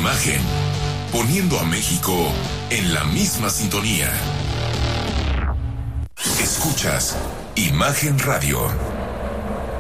Imagen, poniendo a México en la misma sintonía. Escuchas Imagen Radio.